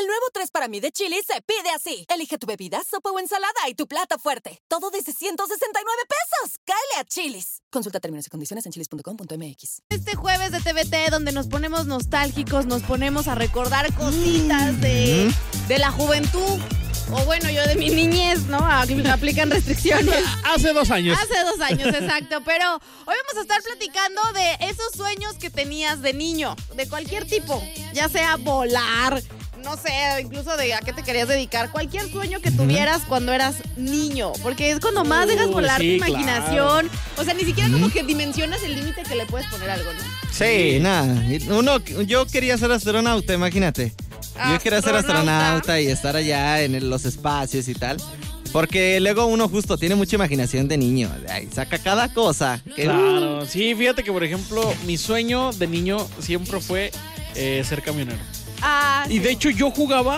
El nuevo 3 para mí de Chili's se pide así. Elige tu bebida, sopa o ensalada y tu plato fuerte. Todo desde 169 pesos. ¡Cáele a Chili's! Consulta términos y condiciones en chili's.com.mx. Este jueves de TVT, donde nos ponemos nostálgicos, nos ponemos a recordar cositas de la juventud. O bueno, yo de mi niñez, ¿no? Aplican restricciones. Hace 2 años. Hace 2 años, exacto. Pero hoy vamos a estar platicando de esos sueños que tenías de niño, de cualquier tipo. Ya sea volar, no sé, incluso de a qué te querías dedicar. Cualquier sueño que tuvieras cuando eras niño. Porque es cuando más dejas volar tu imaginación. Claro. O sea, ni siquiera como que dimensionas el límite que le puedes poner a algo, ¿no? Sí, nada. Yo quería ser astronauta, imagínate. Yo quería ser astronauta y estar allá en los espacios y tal. Porque luego uno justo tiene mucha imaginación de niño. Ahí saca cada cosa. Claro, sí, fíjate que por ejemplo, mi sueño de niño siempre fue ser camionero. Y de hecho yo jugaba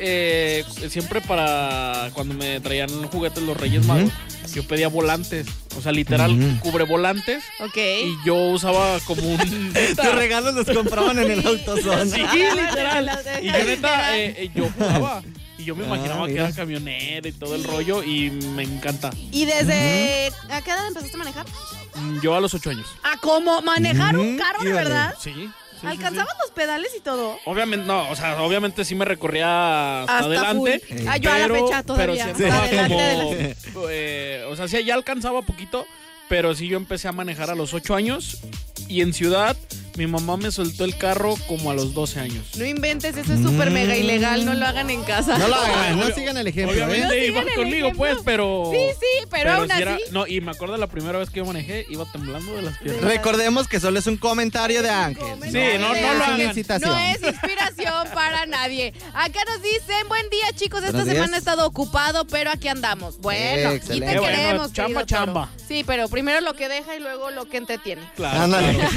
siempre para cuando me traían juguetes los Reyes Magos. Yo pedía volantes, o sea, literal, cubrevolantes. Ok. Y yo usaba como un... Tus regalos los compraban en el AutoZone. Sí, literal. Y yo neta, yo jugaba. Y yo me imaginaba que era camionero y todo el rollo y me encanta. ¿Y desde a qué edad empezaste a manejar? Yo a los 8 años. ¿Cómo? ¿Manejar un carro de verdad? Sí. ¿Alcanzabas los pedales y todo? Obviamente, no, o sea, obviamente sí me recorría hasta adelante. Yo a la fecha todavía. Pero sí, como, o sea, sí, ya alcanzaba poquito, pero sí yo empecé a manejar a los 8 años y en ciudad mi mamá me soltó el carro como a los 12 años. No inventes, eso es súper mega ilegal, no lo hagan en casa. No lo hagan, no sigan el ejemplo. Obviamente iba conmigo, pues, pero... Sí, pero aún así... No, y me acuerdo la primera vez que yo manejé, iba temblando de las piernas. Recordemos que solo es un comentario de Ángel. Sí, no lo hagan. No es inspiración para nadie. Acá nos dicen, buen día, chicos, esta semana he estado ocupado, pero aquí andamos. Bueno, excelente. Y te queremos, chamba, chamba. Sí, pero primero lo que deja y luego lo que entretiene. Claro.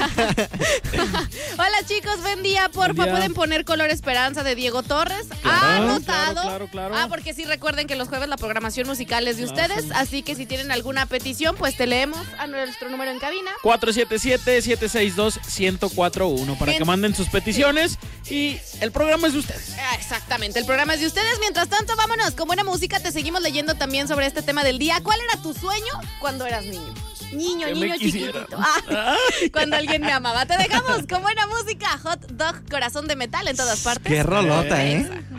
Hola chicos, buen día, porfa, ¿pueden poner Color Esperanza de Diego Torres? Anotado. Claro. Porque sí recuerden que los jueves la programación musical es de ustedes, así que si tienen alguna petición, pues te leemos a nuestro número en cabina. 477-762-1041 para que manden sus peticiones y el programa es de ustedes. Exactamente, el programa es de ustedes. Mientras tanto, vámonos con buena música, te seguimos leyendo también sobre este tema del día. ¿Cuál era tu sueño cuando eras niño? Niño chiquitito. Cuando alguien me amaba. Te dejamos con buena música. Hot Dog, Corazón de Metal en todas partes. Qué rolota, ¿eh?